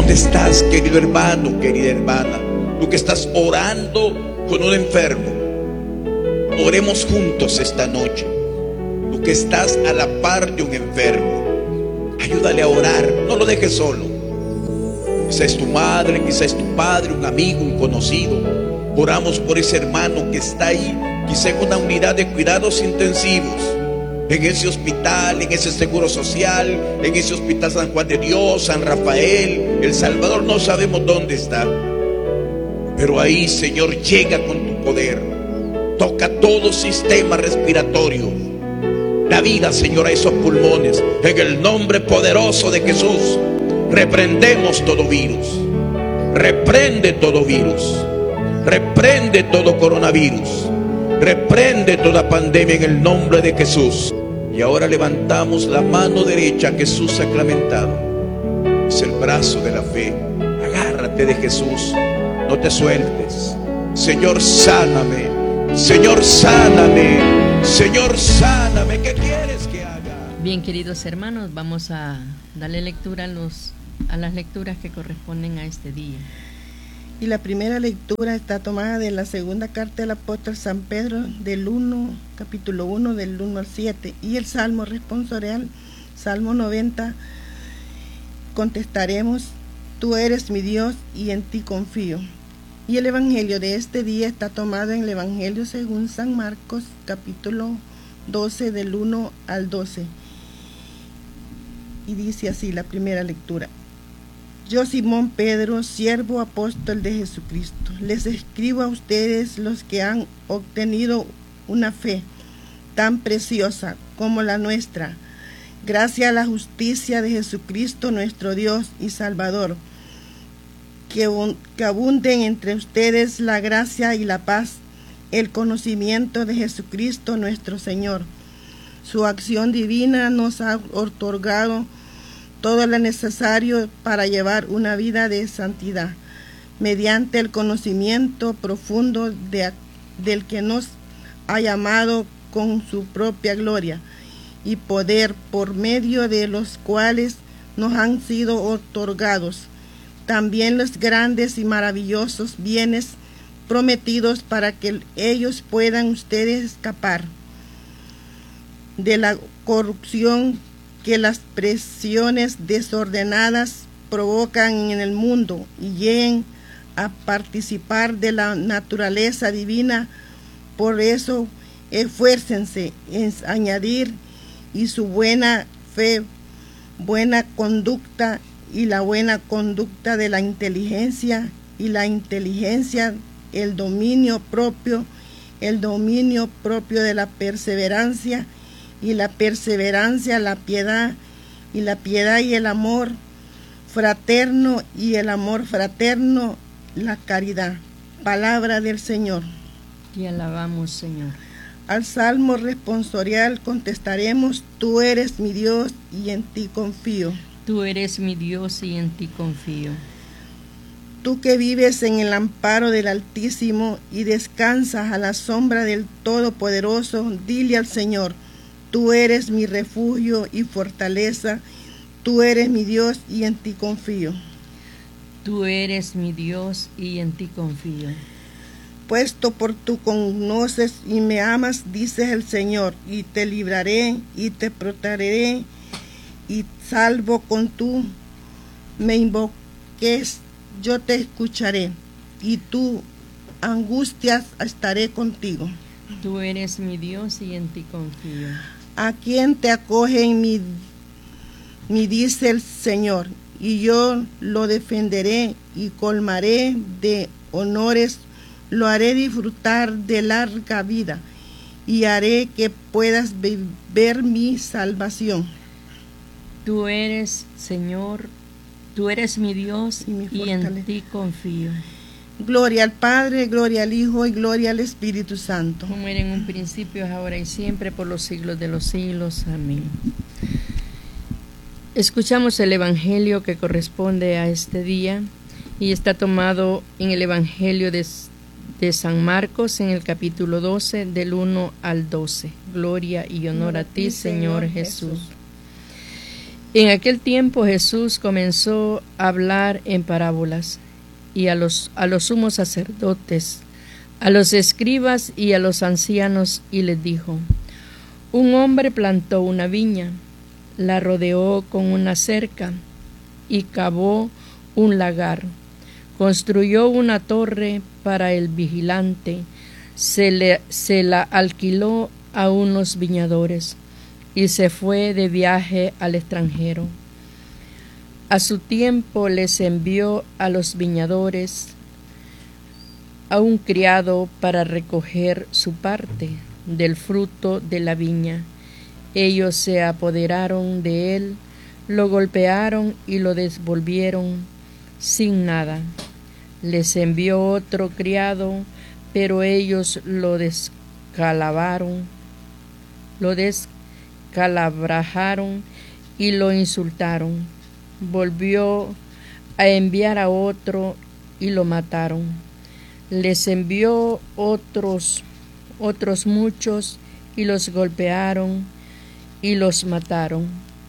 ¿Dónde estás, querido hermano, querida hermana? Tú que estás orando con un enfermo, oremos juntos esta noche. Tú que estás a la par de un enfermo, ayúdale a orar, no lo dejes solo. Quizá es tu madre, quizá es tu padre, un amigo, un conocido. Oramos por ese hermano que está ahí, quizá en una unidad de cuidados intensivos, en ese hospital, en ese seguro social, en ese hospital San Juan de Dios, San Rafael, El Salvador, no sabemos dónde está. Pero ahí, Señor, llega con tu poder, toca todo sistema respiratorio, da vida, Señor, a esos pulmones. En el nombre poderoso de Jesús, reprendemos todo virus, reprende todo virus, reprende todo coronavirus, reprende toda pandemia en el nombre de Jesús. Y ahora levantamos la mano derecha a Jesús sacramentado. Es el brazo de la fe. Agárrate de Jesús, no te sueltes. Señor, sáname. Señor, sáname. Señor, sáname. ¿Qué quieres que haga? Bien, queridos hermanos, vamos a darle lectura a las lecturas que corresponden a este día. Y la primera lectura está tomada de la segunda carta del apóstol San Pedro, capítulo 1, del 1 al 7. Y el salmo responsorial, Salmo 90, contestaremos: Tú eres mi Dios y en ti confío. Y el evangelio de este día está tomado en el evangelio según San Marcos, capítulo 12, del 1 al 12. Y dice así la primera lectura: Yo, Simón Pedro, siervo apóstol de Jesucristo, les escribo a ustedes, los que han obtenido una fe tan preciosa como la nuestra, gracias a la justicia de Jesucristo nuestro Dios y Salvador, que abunden entre ustedes la gracia y la paz, el conocimiento de Jesucristo nuestro Señor. Su acción divina nos ha otorgado todo lo necesario para llevar una vida de santidad, mediante el conocimiento profundo del que nos ha llamado con su propia gloria y poder, por medio de los cuales nos han sido otorgados también los grandes y maravillosos bienes prometidos, para que ellos puedan ustedes escapar de la corrupción que las presiones desordenadas provocan en el mundo y lleguen a participar de la naturaleza divina. Por eso esfuércense en añadir y su buena fe, buena conducta, y la buena conducta de la inteligencia, y la inteligencia el dominio propio de la perseverancia, y la perseverancia la piedad, y la piedad y el amor fraterno, y el amor fraterno la caridad. Palabra del Señor. Te alabamos, Señor. Al salmo responsorial contestaremos: Tú eres mi Dios y en ti confío. Tú eres mi Dios y en ti confío. Tú que vives en el amparo del Altísimo y descansas a la sombra del Todopoderoso, dile al Señor: Tú eres mi refugio y fortaleza, tú eres mi Dios y en ti confío. Tú eres mi Dios y en ti confío. Puesto por tú conoces y me amas, dices el Señor, y te libraré y te protegeré, y salvo con tú me invoques, yo te escucharé, y tú angustias estaré contigo. Tú eres mi Dios y en ti confío. ¿A quién te acoge en mi dice el Señor? Y yo lo defenderé y colmaré de honores, lo haré disfrutar de larga vida y haré que puedas ver mi salvación. Tú eres, Señor, tú eres mi Dios y en ti confío. Gloria al Padre, gloria al Hijo y gloria al Espíritu Santo. Como era en un principio, es ahora y siempre, por los siglos de los siglos. Amén. Escuchamos el Evangelio que corresponde a este día y está tomado en el Evangelio de San Marcos, en el capítulo 12, del 1 al 12. Gloria y honor a ti, Señor Jesús. En aquel tiempo Jesús comenzó a hablar en parábolas y a los sumos sacerdotes, a los escribas y a los ancianos, y les dijo: un hombre plantó una viña, la rodeó con una cerca y cavó un lagar. Construyó una torre para el vigilante, se la alquiló a unos viñadores y se fue de viaje al extranjero. A su tiempo les envió a los viñadores a un criado para recoger su parte del fruto de la viña. Ellos se apoderaron de él, lo golpearon y lo devolvieron sin nada. Les envió otro criado, pero ellos lo descalabrajaron y lo insultaron. Volvió a enviar a otro y lo mataron. Les envió otros muchos y los golpearon y los mataron.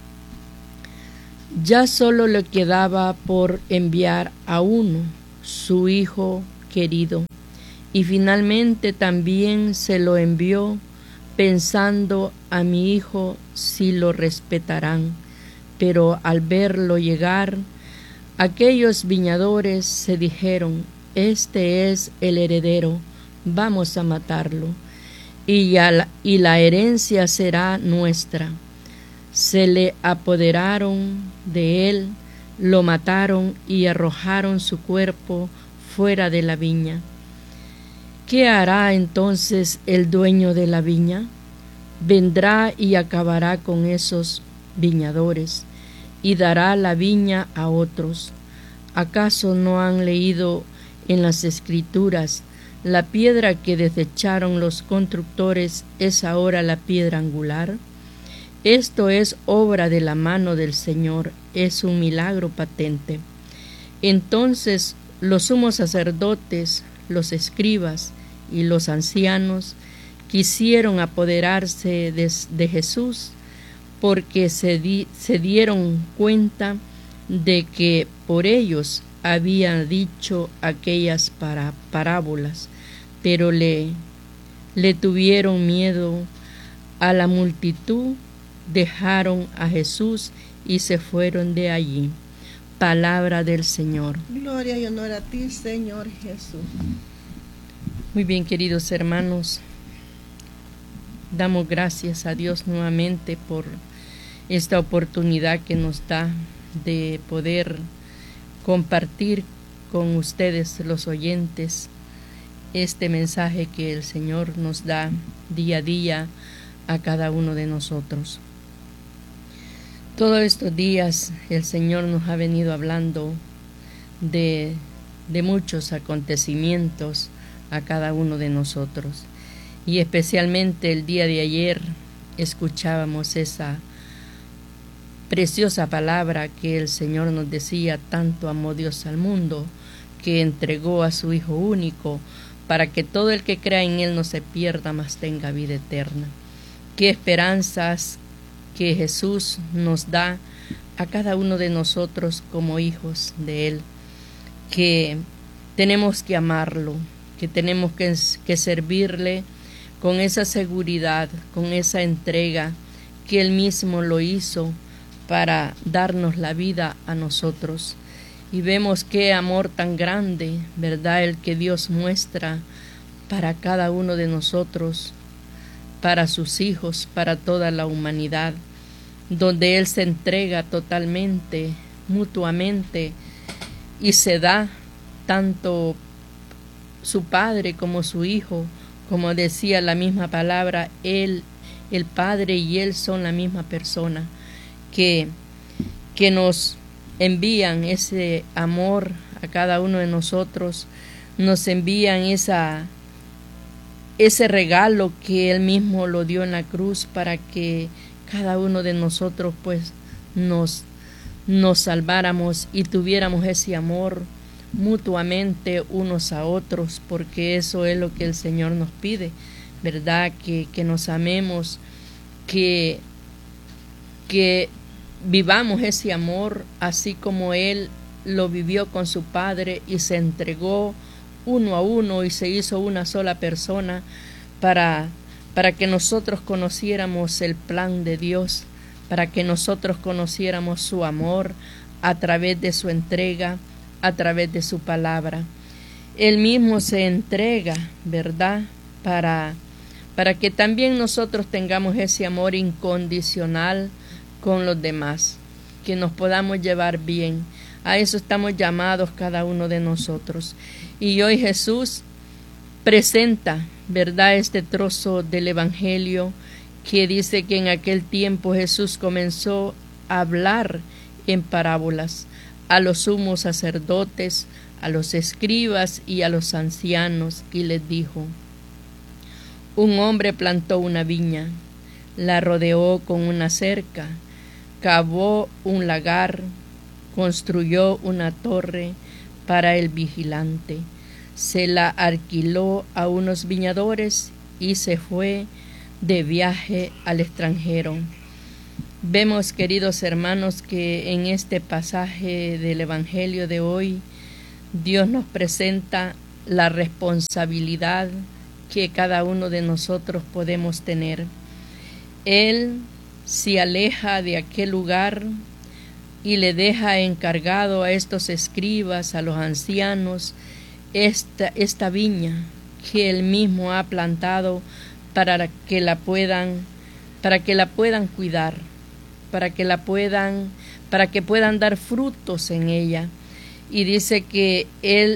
Ya solo le quedaba por enviar a uno, su hijo querido, y finalmente también se lo envió, pensando: a mi hijo sí lo respetarán. Pero al verlo llegar, aquellos viñadores se dijeron: este es el heredero, vamos a matarlo, y la herencia será nuestra. Se le apoderaron de él, lo mataron y arrojaron su cuerpo fuera de la viña. ¿Qué hará entonces el dueño de la viña? Vendrá y acabará con esos viñadores y dará la viña a otros. ¿Acaso no han leído en las Escrituras: la piedra que desecharon los constructores es ahora la piedra angular? Esto es obra de la mano del Señor, es un milagro patente. Entonces los sumos sacerdotes, los escribas y los ancianos quisieron apoderarse de Jesús, porque se dieron cuenta de que por ellos había dicho aquellas parábolas, pero le tuvieron miedo a la multitud, dejaron a Jesús y se fueron de allí. Palabra del Señor. Gloria y honor a ti, Señor Jesús. Muy bien, queridos hermanos, damos gracias a Dios nuevamente por esta oportunidad que nos da de poder compartir con ustedes, los oyentes, este mensaje que el Señor nos da día a día a cada uno de nosotros. Todos estos días el Señor nos ha venido hablando de muchos acontecimientos a cada uno de nosotros, y especialmente el día de ayer escuchábamos esa preciosa palabra que el Señor nos decía: tanto amó Dios al mundo que entregó a su Hijo único, para que todo el que crea en Él no se pierda, mas tenga vida eterna. Qué esperanzas que Jesús nos da a cada uno de nosotros como hijos de Él, que tenemos que amarlo, que tenemos que servirle con esa seguridad, con esa entrega que Él mismo lo hizo para darnos la vida a nosotros. Y vemos qué amor tan grande, ¿verdad?, el que Dios muestra para cada uno de nosotros, para sus hijos, para toda la humanidad, donde Él se entrega totalmente, mutuamente, y se da tanto su Padre como su Hijo, como decía la misma palabra, Él, el Padre y Él son la misma persona, que nos envían ese amor a cada uno de nosotros, nos envían ese regalo que Él mismo lo dio en la cruz para que cada uno de nosotros pues nos salváramos y tuviéramos ese amor mutuamente unos a otros, porque eso es lo que el Señor nos pide, ¿verdad? Que nos amemos, que vivamos ese amor así como Él lo vivió con su Padre y se entregó uno a uno y se hizo una sola persona para que nosotros conociéramos el plan de Dios, para que nosotros conociéramos su amor a través de su entrega, a través de su palabra. Él mismo se entrega, ¿verdad?, para que también nosotros tengamos ese amor incondicional con los demás, que nos podamos llevar bien. A eso estamos llamados cada uno de nosotros. Y hoy Jesús presenta, ¿verdad?, este trozo del Evangelio que dice que en aquel tiempo Jesús comenzó a hablar en parábolas a los sumos sacerdotes, a los escribas y a los ancianos, y les dijo: un hombre plantó una viña, la rodeó con una cerca, cavó un lagar, construyó una torre para el vigilante, se la alquiló a unos viñadores y se fue de viaje al extranjero. Vemos, queridos hermanos, que en este pasaje del Evangelio de hoy, Dios nos presenta la responsabilidad que cada uno de nosotros podemos tener. Él se aleja de aquel lugar y le deja encargado a estos escribas, a los ancianos, esta viña que él mismo ha plantado para que la puedan cuidar, para que puedan dar frutos en ella. Y dice que él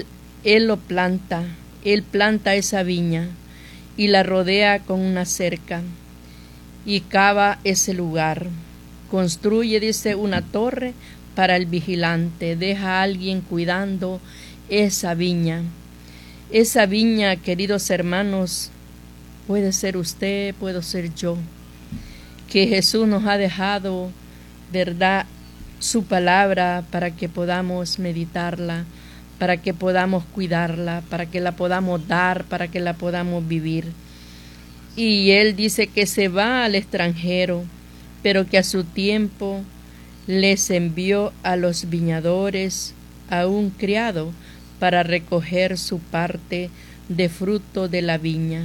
planta esa viña y la rodea con una cerca y cava ese lugar. Construye, dice, una torre para el vigilante, deja a alguien cuidando esa viña. Esa viña, queridos hermanos, puede ser usted, puedo ser yo, que Jesús nos ha dejado, ¿verdad?, su palabra para que podamos meditarla, para que podamos cuidarla, para que la podamos dar, para que la podamos vivir. Y Él dice que se va al extranjero, pero que a su tiempo les envió a los viñadores a un criado para recoger su parte de fruto de la viña.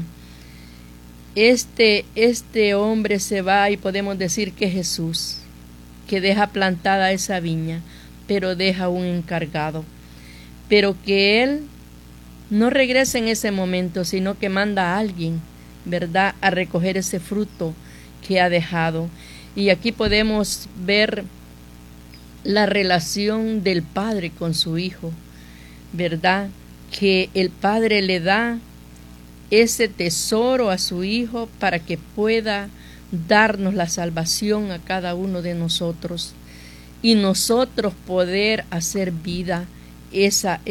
Este hombre se va, y podemos decir que Jesús, que deja plantada esa viña, pero deja un encargado, pero que Él no regresa en ese momento, sino que manda a alguien, ¿verdad?, a recoger ese fruto que ha dejado. Y aquí podemos ver la relación del Padre con su Hijo, ¿verdad?, que el Padre le da ese tesoro a su Hijo para que pueda darnos la salvación a cada uno de nosotros y nosotros poder hacer vida esa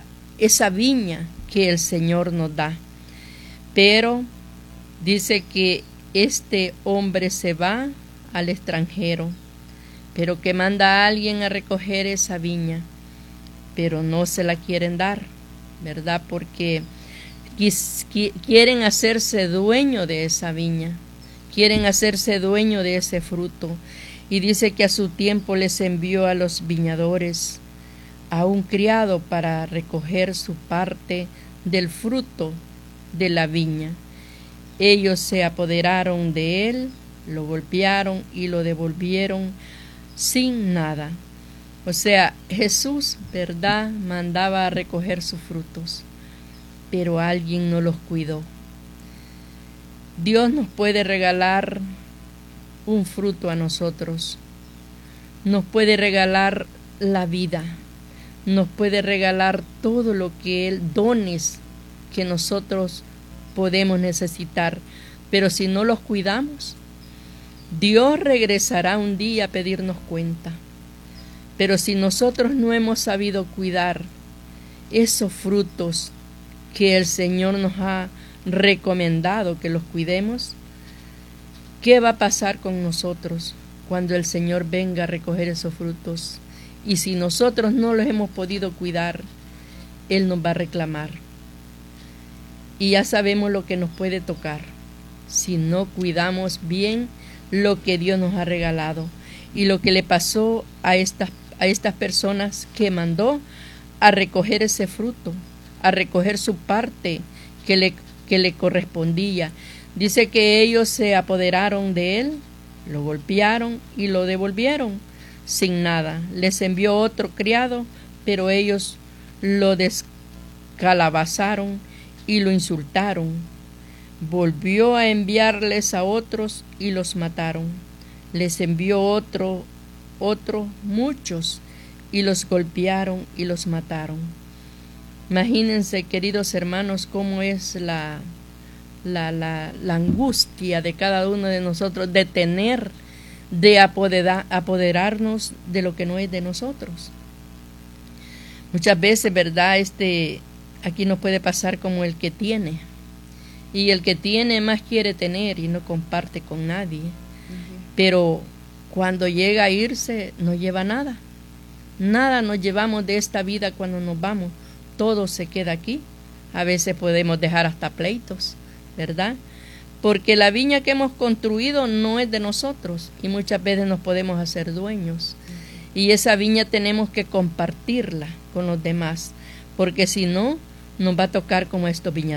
viña que el Señor nos da. Pero dice que este hombre se va al extranjero, pero que manda a alguien a recoger esa viña, pero no se la quieren dar, ¿verdad?, porque quieren hacerse dueño de esa viña, quieren hacerse dueño de ese fruto. Y dice que a su tiempo les envió a los viñadores a un criado para recoger su parte del fruto de la viña. Ellos se apoderaron de él, lo golpearon y lo devolvieron sin nada. O sea, Jesús, ¿verdad?, mandaba a recoger sus frutos, pero alguien no los cuidó. Dios nos puede regalar un fruto a nosotros, nos puede regalar la vida, nos puede regalar todo lo que Él, dones que nosotros podemos necesitar, pero si no los cuidamos, Dios regresará un día a pedirnos cuenta. Pero si nosotros no hemos sabido cuidar esos frutos que el Señor nos ha recomendado que los cuidemos, ¿qué va a pasar con nosotros cuando el Señor venga a recoger esos frutos? Y si nosotros no los hemos podido cuidar, Él nos va a reclamar. Y ya sabemos lo que nos puede tocar si no cuidamos bien lo que Dios nos ha regalado. y lo que le pasó a estas personas que mandó a recoger ese fruto, a recoger su parte que le correspondía. Dice que ellos se apoderaron de él, lo golpearon y lo devolvieron sin nada. Les envió otro criado, pero ellos lo descalabazaron y lo insultaron. Volvió a enviarles a otros y los mataron. Les envió otro, muchos, y los golpearon y los mataron. Imagínense, queridos hermanos, cómo es la angustia de cada uno de nosotros de apoderarnos de lo que no es de nosotros. Muchas veces, ¿verdad? Aquí nos puede pasar como el que tiene. Y el que tiene más quiere tener y no comparte con nadie. Pero cuando llega a irse, no lleva nada. Nada nos llevamos de esta vida cuando nos vamos. Todo se queda aquí. A veces podemos dejar hasta pleitos, ¿verdad? Porque la viña que hemos construido no es de nosotros y muchas veces nos podemos hacer dueños. Y esa viña tenemos que compartirla con los demás, porque si no, nos va a tocar como estos viñadores.